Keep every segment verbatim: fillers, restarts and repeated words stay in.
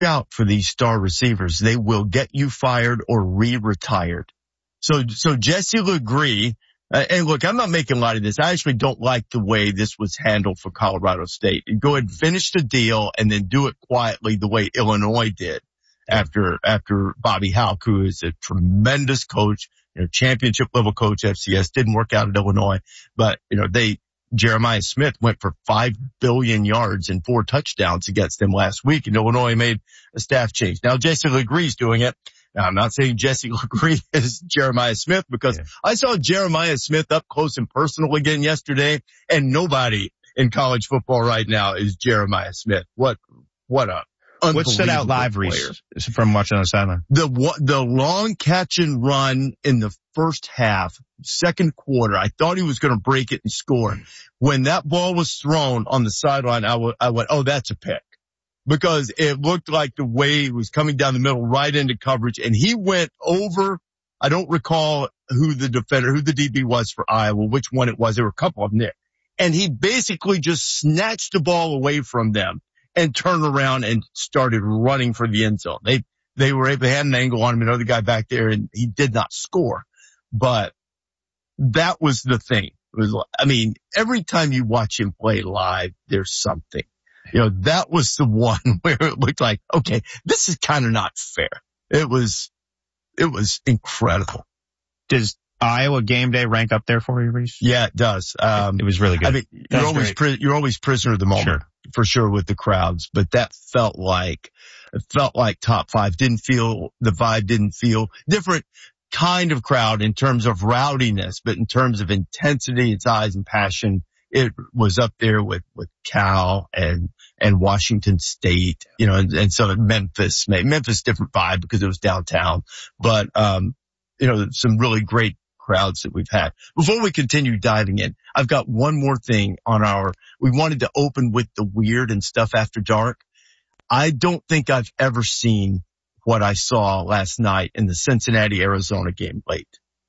out for these star receivers. They will get you fired or re-retired. So, so Jesse LeGree, uh, and look, I'm not making light of this. I actually don't like the way this was handled for Colorado State. Go ahead and finish the deal and then do it quietly the way Illinois did after, after Bobby Hauck, who is a tremendous coach, you know, championship level coach, F C S, didn't work out at Illinois, but, you know, they, Jeremiah Smith went for five billion yards and four touchdowns against them last week, and Illinois made a staff change. Now, Jesse LeGree's doing it. Now, I'm not saying Jesse LeGree is Jeremiah Smith, because yeah. I saw Jeremiah Smith up close and personal again yesterday, and nobody in college football right now is Jeremiah Smith. What, what a What stood out live, Reese, from watching on the sideline? The, the long catch and run in the first half, second quarter, I thought he was going to break it and score. When that ball was thrown on the sideline, I, w- I went, oh, that's a pick. Because it looked like the way it was coming down the middle right into coverage, and he went over, I don't recall who the defender, who the D B was for Iowa, which one it was. There were a couple of them there. And he basically just snatched the ball away from them and turned around and started running for the end zone. They, they were able, they had an angle on him, another guy back there, and he did not score. But that was the thing. It was, I mean, every time you watch him play live, there's something. You know, that was the one where it looked like, okay, this is kind of not fair. It was, it was incredible. Does Iowa game day rank up there for you, Reese? Yeah, it does. Um, it was really good. I mean, you're always, pri- you're always prisoner of the moment. Sure. For sure with the crowds, but that felt like, it felt like top five. Didn't feel, the vibe didn't feel different kind of crowd in terms of rowdiness, but in terms of intensity, its size and passion, it was up there with, with Cal and, and Washington State, you know, and, and so Memphis, Memphis different vibe because it was downtown, but, um, you know, some really great crowds that we've had. Before we continue diving in, I've got one more thing on our, we wanted to open with the weird and stuff after dark. I don't think I've ever seen what I saw last night in the Cincinnati, Arizona game late.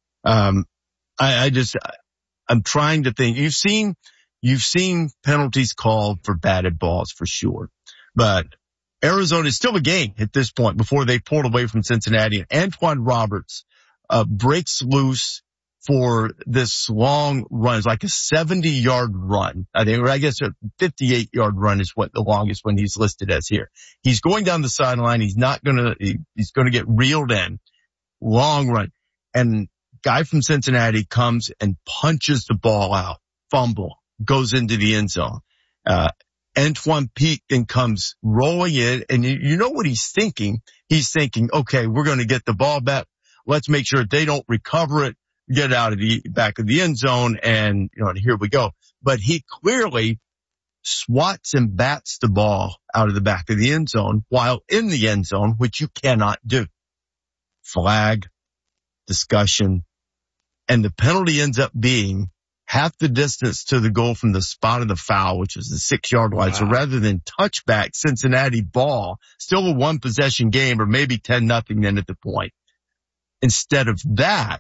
Um, I, I just, I'm trying to think. You've seen, you've seen penalties called for batted balls for sure, but Arizona is still a game at this point before they pulled away from Cincinnati. And Antoine Roberts Uh, breaks loose for this long run. It's like a seventy yard run. I think, or I guess a fifty-eight yard run is what the longest one he's listed as here. He's going down the sideline. He's not gonna, he, he's gonna get reeled in. Long run. And guy from Cincinnati comes and punches the ball out. Fumble. Goes into the end zone. Uh, Antoine Peak then comes rolling in, and you, you know what he's thinking? He's thinking, okay, we're gonna get the ball back. Let's make sure they don't recover it, get out of the back of the end zone, and, you know, and here we go. But he clearly swats and bats the ball out of the back of the end zone while in the end zone, which you cannot do. Flag, discussion, and the penalty ends up being half the distance to the goal from the spot of the foul, which is the six yard line. Wow. So rather than touchback Cincinnati ball, still a one possession game, or maybe ten nothing then at the point. Instead of that,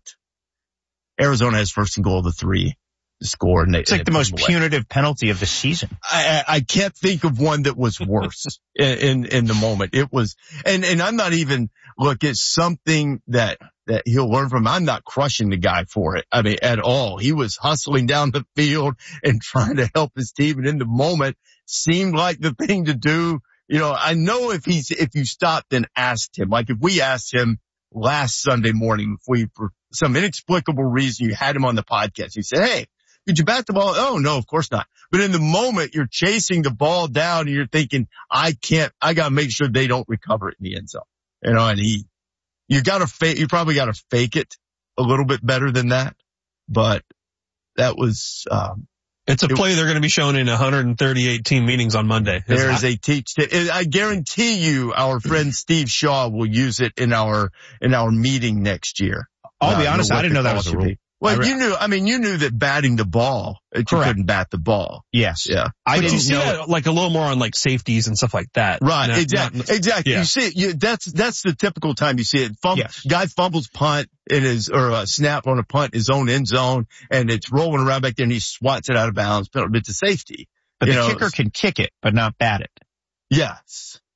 Arizona has first and goal of the three to score. And they, it's like the most punitive penalty of the season. I, I can't think of one that was worse in, in, in the moment. It was, and, and I'm not even, look, it's something that, that he'll learn from. I'm not crushing the guy for it. I mean, at all. He was hustling down the field and trying to help his team. And in the moment seemed like the thing to do. You know, I know if he's, if you stopped and asked him, like if we asked him, last Sunday morning, if we, for some inexplicable reason, you had him on the podcast. You said, hey, did you bat the ball? Oh, no, of course not. But in the moment, you're chasing the ball down and you're thinking, I can't, I got to make sure they don't recover it in the end zone. You know, and he, you got to fake, you probably got to fake it a little bit better than that. But that was, um, It's a play they're going to be shown in one hundred thirty-eight team meetings on Monday. There's a teach. I guarantee you our friend Steve Shaw will use it in our, in our meeting next year. I'll uh, be honest, I didn't know that was a rule. Well, re- you knew, I mean, you knew that batting the ball, that you couldn't bat the ball. Yes. Yeah. I but you see know. that like a little more on like safeties and stuff like that. Right. Not, exactly. Not, exactly. Yeah. You see it. You, that's, that's the typical time you see it. Fum- yes. Guy fumbles punt in his, or a snap on a punt, his own end zone, and it's rolling around back there and he swats it out of bounds. But it's a safety. But you the know, kicker can kick it, but not bat it. Yes.